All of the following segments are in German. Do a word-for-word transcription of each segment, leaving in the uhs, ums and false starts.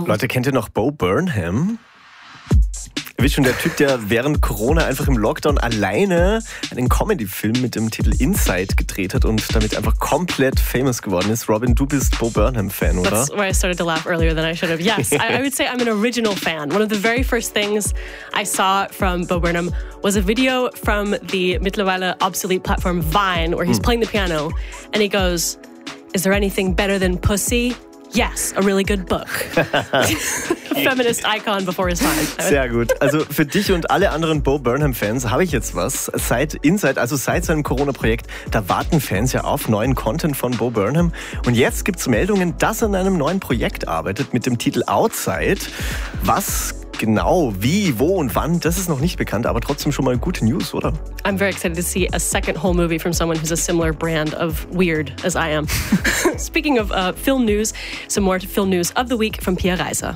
Leute, kennt ihr noch Bo Burnham? Ihr wisst schon, der Typ, der während Corona einfach im Lockdown alleine einen Comedy-Film mit dem Titel Inside gedreht hat und damit einfach komplett famous geworden ist. Robin, du bist Bo Burnham-Fan, oder? That's why I started to laugh earlier than I should have. Yes, I, I would say I'm an original fan. One of the very first things I saw from Bo Burnham was a video from the mittlerweile obsolete platform Vine, where he's mm. playing the piano, and he goes, "Is there anything better than pussy? Yes, a really good book." Feminist icon before his time. Sehr gut. Also für dich und alle anderen Bo Burnham-Fans habe ich jetzt was. Seit Inside, also seit seinem Corona-Projekt, da warten Fans ja auf neuen Content von Bo Burnham. Und jetzt gibt es Meldungen, dass er an einem neuen Projekt arbeitet mit dem Titel Outside. Was genau, wie, wo und wann, das ist noch nicht bekannt, aber trotzdem schon mal gute News, oder? I'm very excited to see a second whole movie from someone who's a similar brand of weird as I am. Speaking of uh, film news, some more film news of the week from Pia Reiser.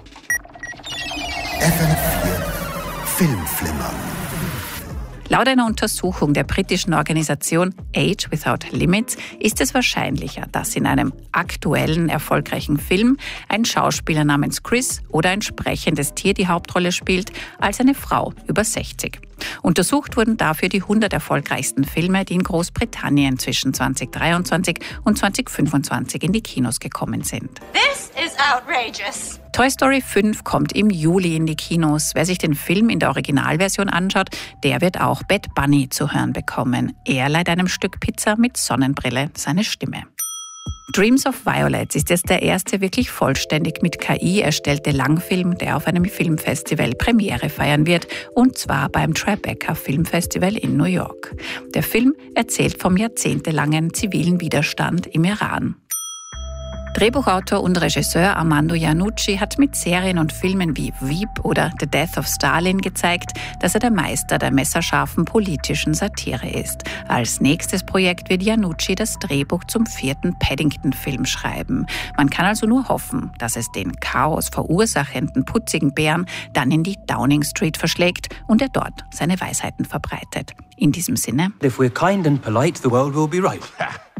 F M vier Filmflimmer. Laut einer Untersuchung der britischen Organisation Age Without Limits ist es wahrscheinlicher, dass in einem aktuellen, erfolgreichen Film ein Schauspieler namens Chris oder ein sprechendes Tier die Hauptrolle spielt, als eine Frau über sechzig. Untersucht wurden dafür die hundert erfolgreichsten Filme, die in Großbritannien zwischen zweitausenddreiundzwanzig und zweitausendfünfundzwanzig in die Kinos gekommen sind. This is outrageous. Toy Story fünf kommt im Juli in die Kinos. Wer sich den Film in der Originalversion anschaut, der wird auch Bad Bunny zu hören bekommen. Er leiht einem Stück Pizza mit Sonnenbrille seine Stimme. Dreams of Violets ist jetzt der erste wirklich vollständig mit K I erstellte Langfilm, der auf einem Filmfestival Premiere feiern wird, und zwar beim Tribeca Filmfestival in New York. Der Film erzählt vom jahrzehntelangen zivilen Widerstand im Iran. Drehbuchautor und Regisseur Armando Iannucci hat mit Serien und Filmen wie Veep oder The Death of Stalin gezeigt, dass er der Meister der messerscharfen politischen Satire ist. Als nächstes Projekt wird Iannucci das Drehbuch zum vierten Paddington-Film schreiben. Man kann also nur hoffen, dass es den Chaos verursachenden putzigen Bären dann in die Downing Street verschlägt und er dort seine Weisheiten verbreitet. In diesem Sinne: If we're kind and polite, the world will be right.